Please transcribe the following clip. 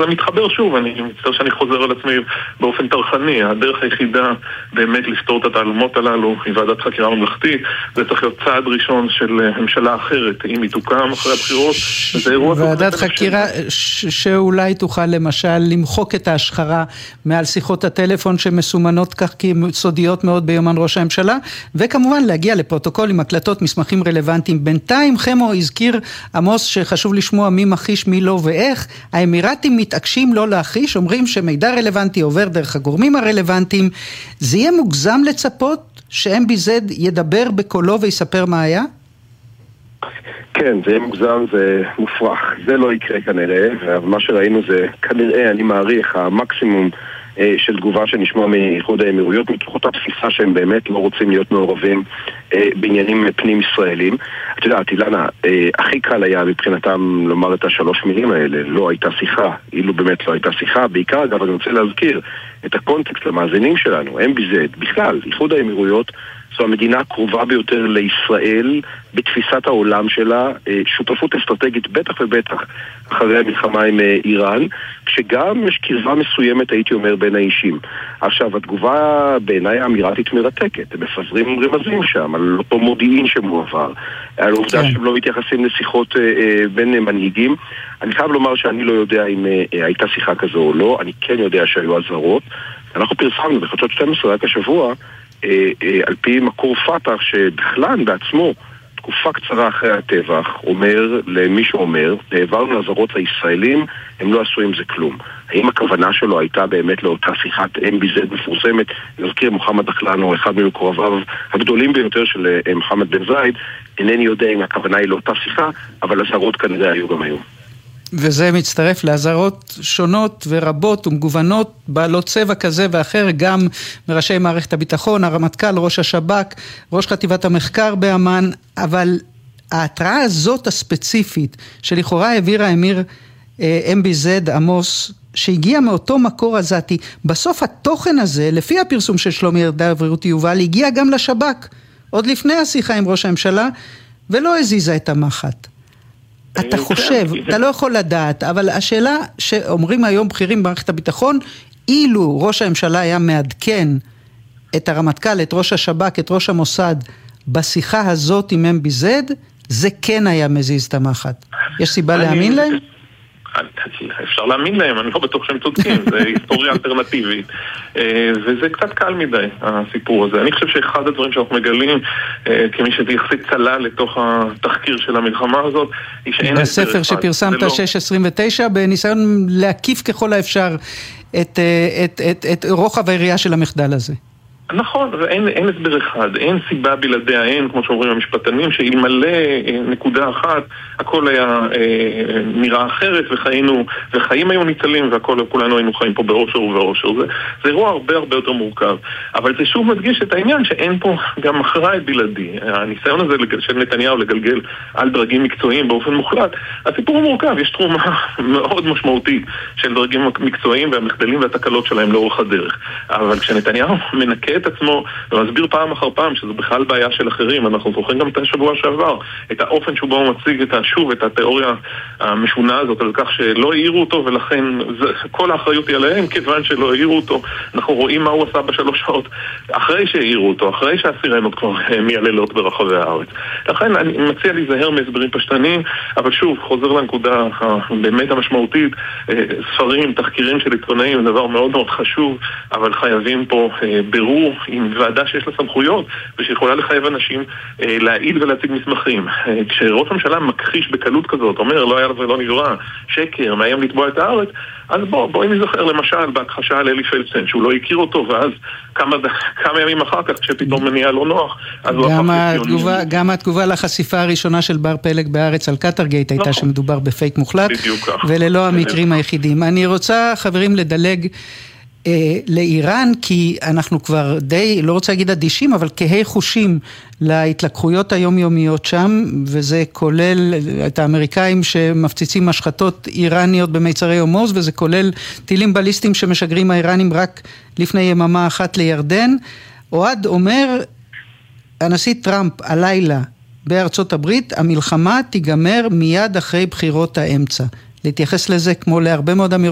זה מתחבר שוב, אני מצטער שאני חוזר על עצמי באופן טרחני. הדרך היחידה באמת לפתור את התעלומות הללו היא ועדת חקירה ממלכתית. זה צריך להיות צעד ראשון של ממשלה אחרת, אם היא תוקם אחרי הבחירות. ועדת חקירה שאולי תוכל למשל למחוק את ההשחרה מעל שיחות הטלפון שמסומנות כך כסודיות מאוד ביומן ראש הממשלה, וכמובן להגיע לפרוטוקולים, הקלטות, מסמכים רלוונטיים. בינתיים חמו הזכיר עמוס שחשוב לשמוע מי מכחיש, מי לא ואיך. האמירתים מתעקשים לא להכחיש, אומרים שמידע רלוונטי עובר דרך הגורמים הרלוונטיים. זה יהיה מוגזם לצפות ש-MBZ ידבר בקולו ויספר מה היה? כן, זה מוגזם, זה מופרך. זה לא יקרה כנראה, אבל מה שראינו זה כנראה, אני מעריך, המקסימום של תגובה שנשמע מאיחוד האמירויות, מתוך אותה תפיסה שהם באמת לא רוצים להיות מעורבים בעניינים פנים ישראלים. אתה יודע, אילנה, הכי קל היה מבחינתם לומר את השלוש מילים האלה, לא הייתה שיחה, אילו באמת לא הייתה שיחה. בעיקר, אגב, אני רוצה להזכיר את הקונטקסט למאזינים שלנו, MBZ, בכלל, איחוד האמירויות, זו המדינה הקרובה ביותר לישראל בתפיסת העולם שלה, שותפות אסטרטגית בטח ובטח אחרי המלחמה עם איראן, כשגם יש קרבה מסוימת, הייתי אומר, בין האישים. עכשיו, התגובה בעיניי האמירתית מרתקת, הם מפזרים רמזים שם על אותו מודיעין שמועבר, על עובדה שהם לא מתייחסים לשיחות בין מנהיגים. אני חייב לומר שאני לא יודע אם הייתה שיחה כזו או לא, אני כן יודע שהיו אזהרות. אנחנו פרסמנו בחדשות 12 רק השבוע, על פי מקור פתח שבכלל בעצמו תקופה קצרה אחרי הטבח אומר למי שאומר, העברנו אזהרות לישראלים, הם לא עשו עם זה כלום. האם הכוונה שלו הייתה באמת לאותה שיחת MBZ מפורסמת? נזכיר, מוחמד דחלן הוא אחד ממקורביו הגדולים ביותר של מוחמד בן זייד. אינני יודע אם הכוונה היא לאותה שיחה, אבל אזהרות כנראה היו גם היום. וזה מצטרף לאזהרות שונות ורבות ומגוונות בעלות צבע כזה ואחר, גם מראשי מערכת הביטחון, הרמטכ"ל, ראש השב"כ, ראש חטיבת המחקר באמן. אבל ההתראה הזאת הספציפית שלכאורה העבירה אמיר MBZ עמוס, שהגיע מאותו מקור עזתי, בסוף התוכן הזה, לפי הפרסום של שלומי ארדן ורותי יובל, הגיע גם לשב"כ, עוד לפני השיחה עם ראש הממשלה, ולא הזיזה את המחט. אתה חושב, אתה לא יכול לדעת, אבל השאלה שאומרים היום בכירים במערכת הביטחון, אילו ראש הממשלה היה מעדכן את הרמטכ"ל, את ראש השב"כ, את ראש המוסד, בשיחה הזאת עם MBZ, זה כן היה מזיז את המחט. יש סיבה להאמין להם? אפשר להאמין להם, אני לא בטוח שהם צודקים, זה היסטוריה אלטרנטיבית, וזה קצת קל מדי הסיפור הזה. אני חושב שאחד הדברים שאנחנו מגלים, כמי שזה יחסית צלה לתוך התחקיר של המלחמה הזאת, בספר שפרסמת 629, בניסיון להקיף ככל האפשר את רוחב העירייה של המחדל הזה. נכון, ואין הסבר אחד, אין סיבה בלעדיה, אין, כמו שאומרים המשפטנים, שאלמלא נקודה אחת, הכל היה נראה אחרת, וחיים היו ניצלים, וכולנו היינו חיים פה באושר ובאושר. זה אירוע הרבה הרבה יותר מורכב. אבל זה שוב מדגיש את העניין שאין פה גם אחראי בלעדי. הניסיון הזה של נתניהו לגלגל על דרגים מקצועיים באופן מוחלט, הסיפור הוא מורכב, יש תרומה מאוד משמעותית של דרגים מקצועיים והמחדלים והתקלות שלהם לאורך הדרך. אבל כשנתניהו מנקה את עצמו ומסביר פעם אחר פעם שזו בכלל בעיה של אחרים, אנחנו זוכרים גם את השבוע שעבר, את האופן שבו הוא מציג את התיאוריה המשונה הזאת על כך שלא העירו אותו, ולכן כל האחריות היא עליהם כיוון שלא העירו אותו. אנחנו רואים מה הוא עשה בשלוש שעות אחרי שהעירו אותו, אחרי שהסירנות כבר מייללות ברחבי הארץ. לכן אני מציע להיזהר מהסברים פשטניים, אבל שוב, חוזר לנקודה באמת המשמעותית, ספרים, תחקירים של עיתונאים, דבר מאוד מאוד חשוב, אבל חייבים פה ברור עם ועדה שיש לה סמכויות ושיכולה לחייב אנשים להעיד ולהציג מסמכים. כשראש הממשלה מכחיש בקלות כזאת, אומר לא היה ולא נברא, שקר, מאיים לתבוע את הארץ, אז בואי נזכר למשל בהכחשה על אלי פלדשטיין, שהוא לא הכיר אותו, ואז כמה ימים אחר כך כשפתאום מניע לא נוח, אז הוא גם התגובה לחשיפה הראשונה של בר פלג בארץ על קטרגייט הייתה שמדובר בפייק מוחלט, וללא המקרים היחידים. אני רוצה, חברים, לדלג לאיראן, כי אנחנו כבר די, לא רוצה להגיד אדישים, אבל כהי חושים להתלקחויות היומיומיות שם, וזה כולל את האמריקאים שמפציצים משחטות איראניות במיצרי הורמוז, וזה כולל טילים בליסטיים שמשגרים האיראנים רק לפני יממה אחת לירדן. אוהד אומר, הנשיא טראמפ הלילה בארצות הברית, המלחמה תיגמר מיד אחרי בחירות האמצע. להתייחס לזה כמו להרבה מאוד אמירות